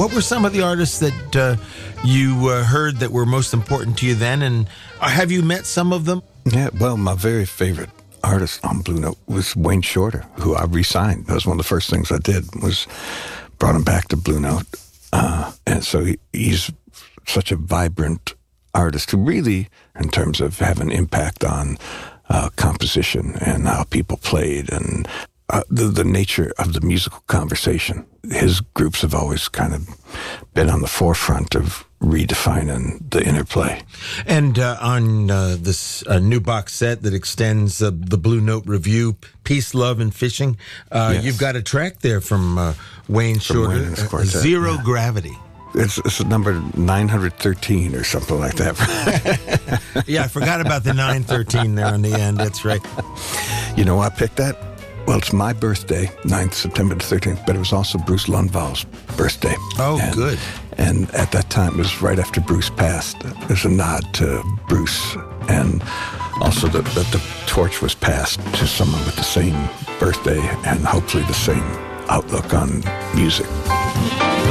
What were some of the artists that you heard that were most important to you then? And have you met some of them? Yeah, well, my very favorite artist on Blue Note was Wayne Shorter, who I re-signed. That was one of the first things I did, was brought him back to Blue Note. And so he's such a vibrant artist who really, in terms of having impact on composition and how people played and the nature of the musical conversation. His groups have always kind of been on the forefront of redefining the interplay. And on this new box set that extends the Blue Note Review, Peace, Love, and Fishing, Yes. you've got a track there from Wayne Shorter, Wayne and his quartet, Zero yeah. Gravity. It's number 913 or something like that. Yeah, I forgot about the 913 there on the end. That's right. You know why I picked that? Well, it's my birthday, 9th September the 13th, but it was also Bruce Lundval's birthday. Oh, good. And at that time, it was right after Bruce passed. There's a nod to Bruce, and also that the torch was passed to someone with the same birthday and hopefully the same outlook on music.